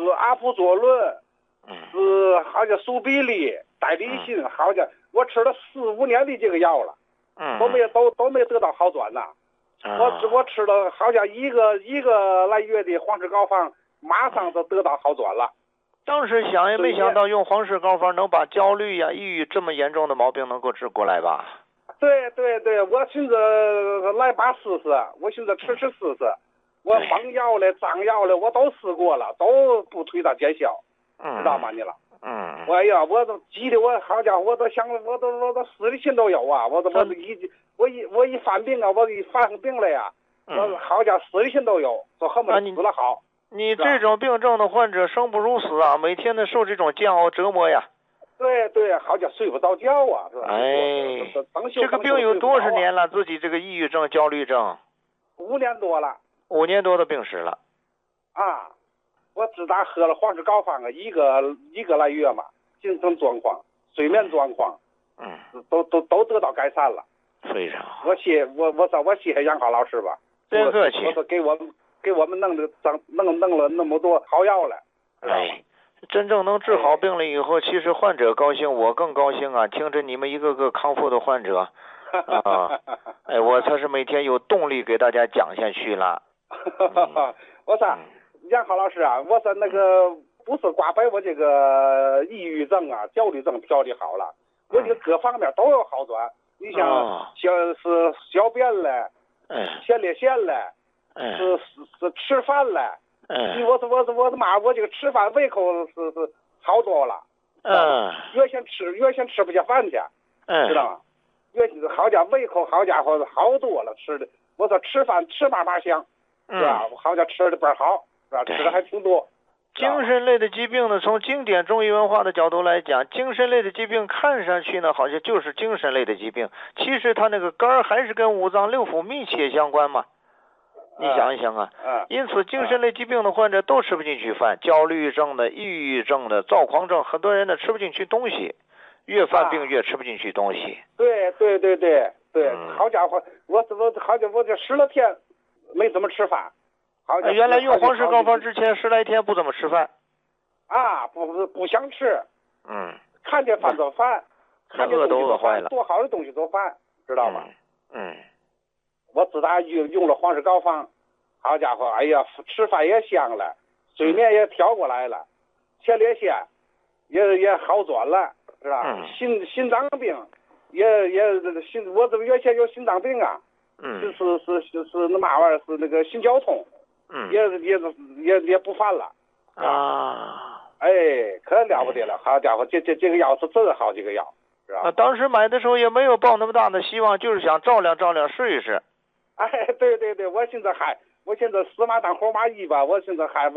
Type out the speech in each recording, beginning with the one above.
阿普唑仑，是好像苏比利、代理辛，好像我吃了4、5年的这个药了，都没得到好转呐。我吃了好像一个来月的黄氏膏方，马上就得到好转了。 当时想也没想到用黄氏膏方能把焦虑呀、抑郁这么严重的毛病能够治过来吧？ 对，我寻思来把试试，我寻思吃试试。我蒙药了、脏药了，我都试过了，都不推它见效，知道吗你了？哎呀，我都急的我好家伙，我都想我都死的心都有啊！我一犯病啊，我一犯病了呀，我好家伙死的心都有，说恨不得死了好。 你这种病症的患者生不如死啊，每天的受这种煎熬折磨呀。 对，好像睡不着觉啊，是吧？ 这个病有多少年了？自己这个抑郁症、焦虑症 ？5年多了。 5年多的病史了。 啊，我自打喝了黄氏膏方啊，一个来月嘛，精神状况、睡眠状况，都得到改善了。 非常好。 我谢谢杨好老师吧。 真客气。 我说给我们弄了那么多好药了。 真正能治好病了以后，其实患者高兴，我更高兴啊！听着你们一个个康复的患者，我才是每天有动力给大家讲下去了。 我说杨好老师啊，我说那个不是挂白我这个抑郁症啊、焦虑症调理好了，我这个各方面都有好转。你像是小便了，前列腺了，是吃饭了。我的妈！我这个吃饭胃口是好多了。原先吃不下饭去，知道吗？好家伙胃口好家伙好多了吃的。我说吃饭吃嘛香，是吧？好家伙吃的倍儿好，是吧？吃的还挺多。 精神类的疾病呢，从经典中医文化的角度来讲，精神类的疾病看上去呢好像就是精神类的疾病，其实它那个根儿还是跟五脏六腑密切相关嘛。你想一想啊，因此精神类疾病的患者都吃不进去饭，焦虑症的、抑郁症的、躁狂症，很多人呢吃不进去东西，越犯病越吃不进去东西。 对，好家伙，我好家伙，我这10来天没怎么吃饭。 原来用黄氏膏方之前10来天不怎么吃饭。 不想吃。看见饭就烦，看见东西就烦，多好的东西都烦，知道吗？我自打用了黄氏膏方，好家伙，哎呀，吃饭也香了，睡眠也调过来了，前列腺也好转了，是吧？心脏病我这个原先有心脏病啊，是那嘛玩意儿，是那个心绞痛，也不犯了啊！ 可了不得了，好家伙，这个药是真好，这个药，是吧？ 当时买的时候也没有抱那么大的希望，就是想照亮试一试。 对，我现在死马当活马医吧，我现在买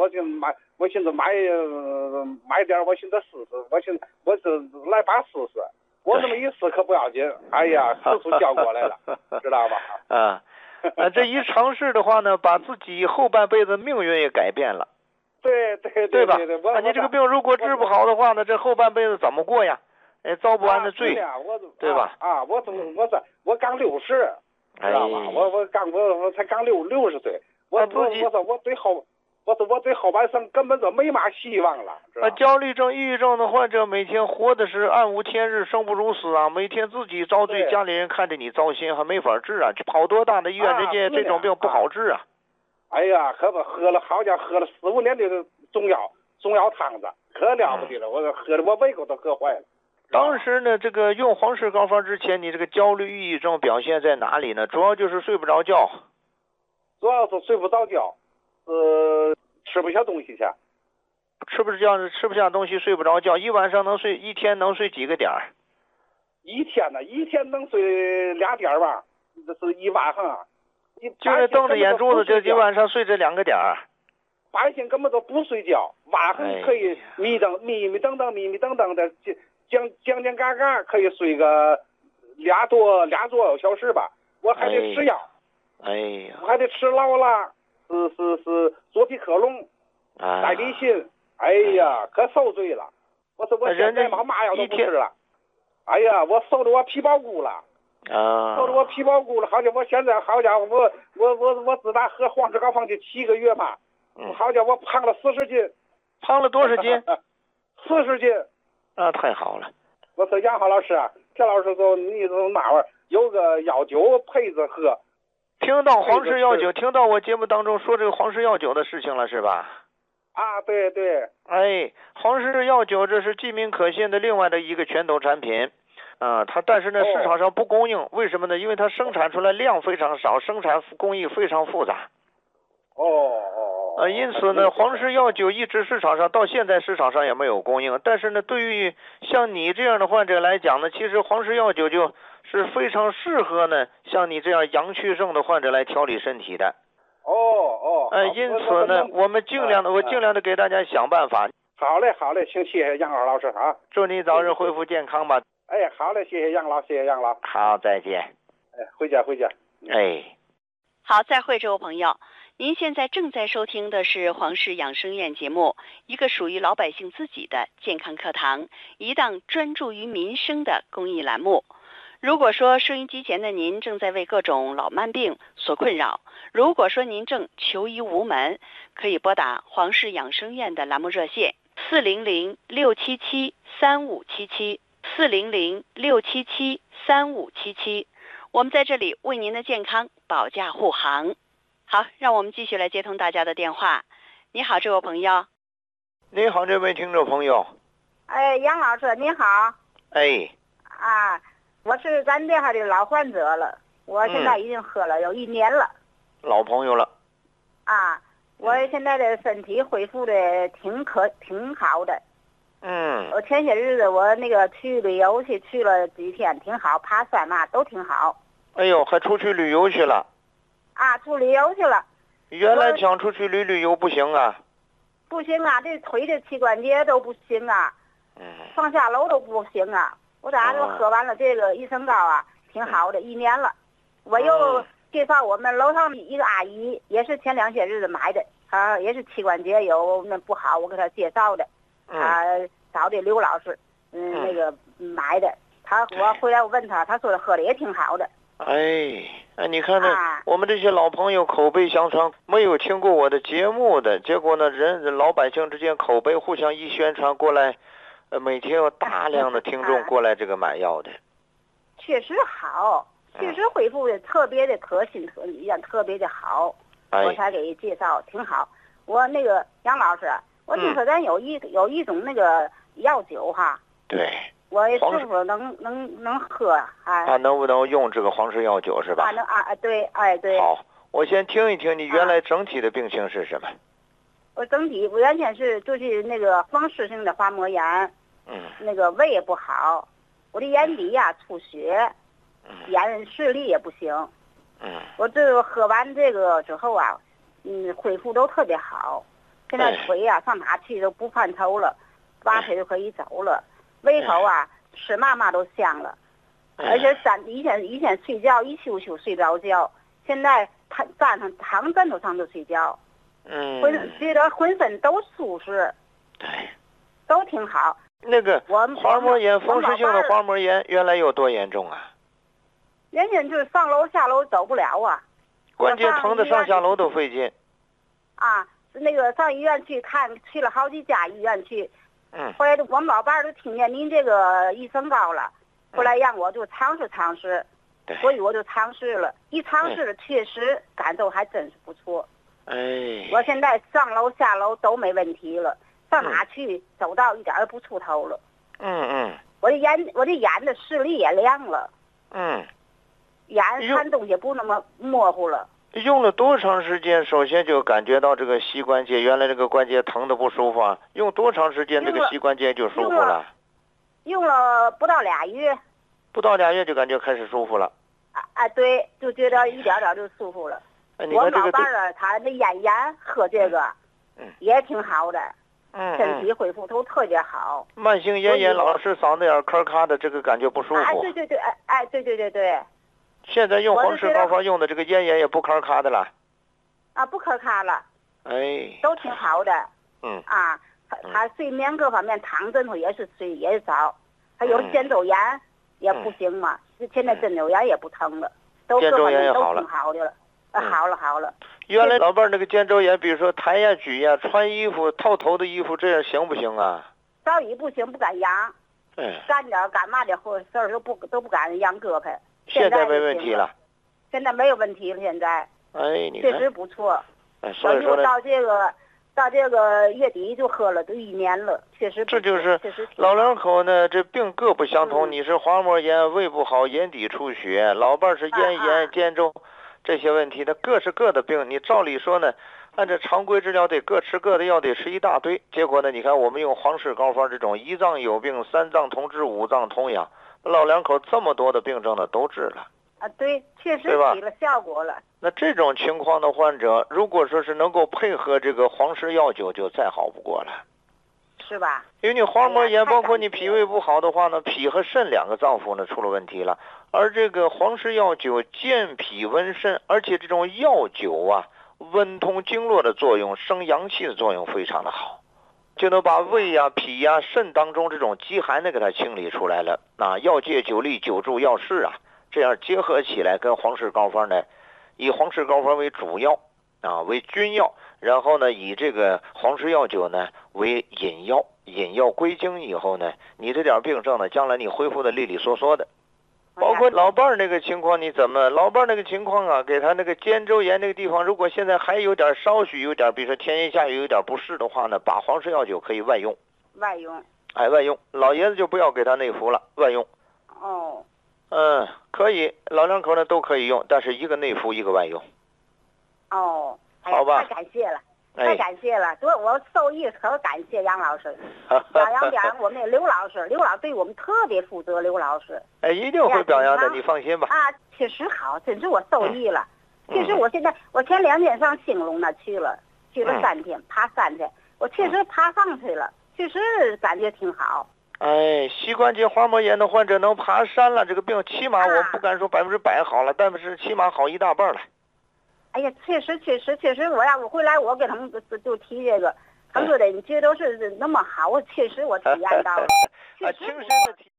点，我现在试试，我是来把试试，我那么一试可不要紧，哎呀，试出效果来了，知道吧？ 这一尝试的话呢，把自己后半辈子命运也改变了。 对吧？你这个病如果治不好的话呢，这后半辈子怎么过呀？遭不完的罪，对吧？ 我刚60。知道吧？我才刚60岁，我对后半生根本就没嘛希望了。 焦虑症、抑郁症的患者每天活的是暗无天日、生不如死啊！每天自己遭罪，家里人看着你糟心，还没法治啊！跑多大的医院，人家这种病不好治啊！ 哎呀，可不喝了4、5年的中药汤子，可了不得了！我喝的我胃口都喝坏了。 当时呢，这个用黄氏膏方之前，你这个焦虑、抑郁症表现在哪里呢？主要就是睡不着觉。 主要是睡不着觉，吃不下东西去。 吃不下东西，睡不着觉，一天能睡几个点儿？ 一天能睡2点吧，这是一晚上。 就是瞪着眼珠子，这一晚上睡这2个点儿。 白天根本都不睡觉，晚上可以迷瞪瞪的。将嘎嘎可以睡个俩多小时吧，我还得吃药，我还得吃劳拉，是左匹克隆，代理辛，哎呀，可受罪了。我说我现在嘛药都不吃了，哎呀，我瘦的我皮包骨了，好家伙，我现在好家伙，我自打喝黄氏膏方的7个月嘛，好家伙，我胖了40斤， 胖了多少斤 ？40斤。 啊，太好了。 我说杨浩老师啊，田老师说你从哪玩有个药酒配着喝。 听到黄氏药酒，听到我节目当中说这个黄氏药酒的事情了是吧？ 啊，对对。 哎，黄氏药酒这是济民可信的另外的一个拳头产品。但是呢，市场上不供应，为什么呢？因为它生产出来量非常少，生产工艺非常复杂。因此呢，黄氏药酒一直市场上到现在市场上也没有供应。但是呢，对于像你这样的患者来讲呢，其实黄氏药酒就是非常适合呢，像你这样阳虚症的患者来调理身体的。因此呢，我尽量的给大家想办法。 好嘞，行，谢谢杨老师啊， 祝你早日恢复健康吧。 哎，好嘞，谢谢杨老， 好，再见。 哎，回家。 哎， 好，再会，这位朋友，您现在正在收听的是黄氏养生院节目，一个属于老百姓自己的健康课堂，一档专注于民生的公益栏目。如果说收音机前的您正在为各种老慢病所困扰，如果说您正求医无门，可以拨打黄氏养生院的栏目热线400-677-3577，400-677-3577，我们在这里为您的健康保驾护航。好，让我们继续来接通大家的电话。你好，这位朋友。 你好，这位听众朋友。 哎，杨老师你好。 哎。 我是咱这哈的老患者了，我现在已经喝了有1年了。 老朋友了。 我现在的身体恢复的挺好的。我前些日子我那个去旅游去了几天，挺好，爬山嘛都挺好。 哎呦，还出去旅游去了？ 出旅游去了。 原来想出去旅游不行啊？ 不行啊，这腿的膝关节都不行啊。上下楼都不行啊。我咋就喝完了这个益生膏挺好的，1年了。我又介绍我们楼上一个阿姨，也是前2些日子买的，她也是膝关节有那不好，我给她介绍的。找的刘老师，那个买的。我回来我问他说喝的也挺好的。 你看我们这些老朋友口碑相传，没有听过我的节目的，结果呢，老百姓之间口碑互相一宣传过来。每天有大量的听众过来这个买药的。 确实好，确实恢复的特别的可信，特别的好。我才给介绍挺好。我那个杨老师，我听说咱有一种那个药酒哈。 对。 我是否能喝能不能用这个黄氏药酒是吧？ 对，对。 好，我先听一听你原来整体的病情是什么？ 我原先就是那个风湿性的滑膜炎。那个胃也不好，我的眼底出血，眼视力也不行。我这喝完这个之后恢复都特别好。现在腿上哪去都不犯愁了，拔腿就可以走了。胃口吃嘛都香了，而且以前睡觉一宿睡不着觉，现在站上躺枕头上就睡觉。觉得浑身都舒适。 对。 都挺好。 那个滑膜炎，风湿性的滑膜炎原来有多严重啊？ 原先就是上楼下楼走不了关键疼的上下楼都费劲。 那个上医院去看，去了好几家医院去。后来我们老伴儿都听见您这个益生膏了，后来让我就尝试。所以我就尝试了，一尝试了，确实感受还真是不错。我现在上楼下楼都没问题了。上哪去走道一点也不出头了。我的眼的视力也亮了。眼看东西不那么模糊了。 用了多长时间？首先就感觉到这个膝关节，原来这个关节疼的不舒服用多长时间这个膝关节就舒服了？ 用了不到2月。 不到2月就感觉开始舒服了。 对，就觉得一点点就舒服了。我老伴儿他那咽炎喝这个，也挺好的。身体恢复都特别好。 慢性咽炎老是嗓子眼咔咔的，这个感觉不舒服。 对。 现在用黄氏膏方用的这个咽炎也不咔咔的了。 不咔咔了。都挺好的。他睡眠各方面躺枕头也是睡也早，还有肩周炎也不行嘛，现在肩周炎也不疼了，都各方面都挺好的了。好了。 原来老伴儿那个肩周炎，比如说抬呀举呀，穿衣服套头的衣服，这样行不行啊？ 着急不行，不敢扬。干点干嘛的事儿都不敢扬胳膊。 现在没问题了。 现在没有问题了，现在。 哎，你看确实不错。 所以说呢， 到这个月底就喝了都1年了，确实。 这就是老两口呢，这病各不相同。你是滑膜炎，胃不好，眼底出血；老伴是咽炎、肩周这些问题的，各是各的病。你照理说呢，按照常规治疗得各吃各的药，得吃一大堆。结果呢，你看我们用黄氏膏方这种1脏有病3脏同治5脏同养，老两口这么多的病症呢都治了。 对，确实起了效果了。 那这种情况的患者，如果说是能够配合这个黄氏药酒，就再好不过了， 是吧？ 因为你滑膜炎，包括你脾胃不好的话呢，脾和肾2个脏腑呢出了问题了。而这个黄氏药酒健脾温肾，而且这种药酒啊，温通经络的作用，生阳气的作用非常的好，就能把胃呀、脾呀、肾当中这种积寒的给它清理出来了。药借酒力，酒助药势啊。这样结合起来，跟黄氏膏方呢，以黄氏膏方为主药为君药，然后呢，以这个黄氏药酒呢为引药，引药归经以后呢，你这点病症呢，将来你恢复的利利索索的。包括老伴儿那个情况，你怎么？老伴儿那个情况啊，给他那个肩周炎那个地方，如果现在还有点稍许有点，比如说天阴下雨有点不适的话呢，把黄氏药酒可以外用。 外用。 外用，老爷子就不要给他内服了，外用。可以，老两口呢都可以用，但是一个内服，一个外用。 好吧，太感谢了，太感谢了！我受益，可感谢杨老师，表扬我们刘老师，刘老对我们特别负责，刘老师。 一定会表扬的，你放心吧。 确实好，真是我受益了。其实我现在，我前2天上兴隆那去了3天，爬3天，我确实爬上去了，确实感觉挺好。 膝关节滑膜炎的患者能爬山了，这个病起码我不敢说100%好了，但是起码好一大半了。 哎呀，确实，我回来我给他们就提这个，他们说的你这都是那么好，我确实我体验到了， 亲身的体。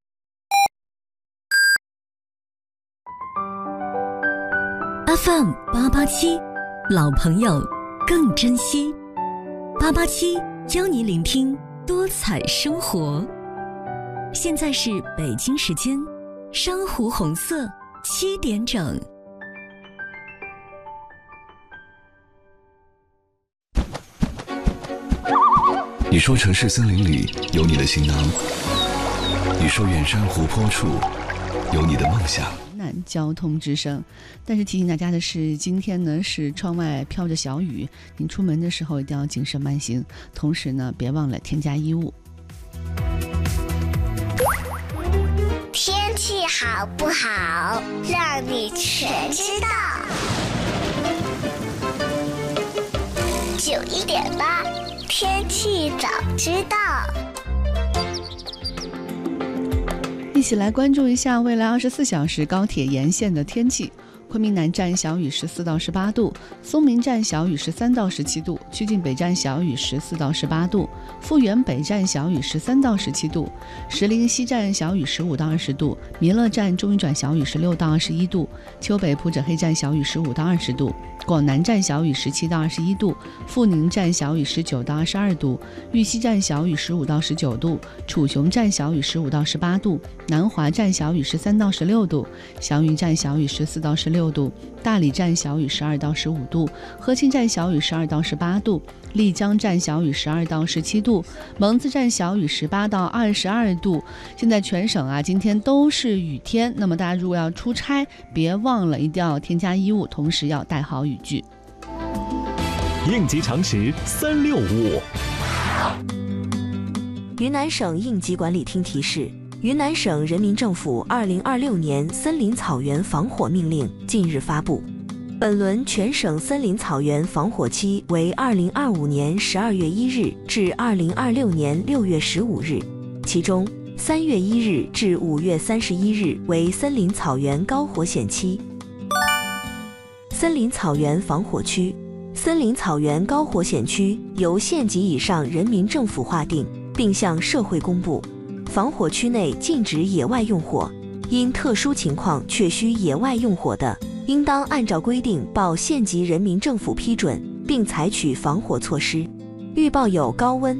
FM 887，老朋友更珍惜。887教你聆听多彩生活。现在是北京时间珊瑚红色7点整。 你说城市森林里有你的行囊，你说远山湖泊处有你的梦想。 交通之声，但是提醒大家的是，今天呢是窗外飘着小雨，您出门的时候一定要谨慎慢行，同时呢别忘了添加衣物。 天气好不好，让你全知道。91.8，天气早知道。 一起来关注一下未来24小时高铁沿线的天气。昆明南站小雨14到18度，松明站小雨13到17度，曲靖北站小雨14到18度，富源北站小雨13到17度，石林西站小雨15到20度，弥勒站中运转小雨16到21度，丘北普者黑站小雨15到20度，广南站小雨17到21度，阜宁站小雨19到22度，玉溪站小雨15到19度，楚雄站小雨15到18度，南华站小雨13到16度，祥云站小雨14到16度，大理站小雨12到15度，和清站小雨12到18度，丽江站小雨12到17度，蒙自站小雨18到22度。现在全省啊，今天都是雨天，那么大家如果要出差，别忘了一定要添加衣物，同时要带好雨具。 应急常识365。 云南省应急管理厅提示，云南省人民政府2026年森林草原防火命令近日发布，本轮全省森林草原防火期为2025年12月1日至2026年6月15日，其中3月1日至5月31日为森林草原高火险期。森林草原防火区，森林草原高火险区由县级以上人民政府划定，并向社会公布。防火区内禁止野外用火，因特殊情况确需野外用火的， 应当按照规定报县级人民政府批准，并采取防火措施。预报有高温、